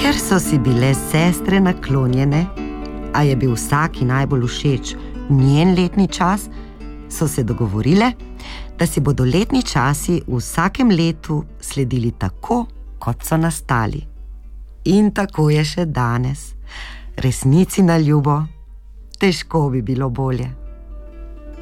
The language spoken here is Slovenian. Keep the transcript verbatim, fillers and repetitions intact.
Ker so si bile sestre naklonjene, a je bil vsaki najbolj všeč njen letni čas, so se dogovorile, da si bodo letni časi v vsakem letu sledili tako, kot so nastali. In tako je še danes. Resnici na ljubo, težko bi bilo bolje.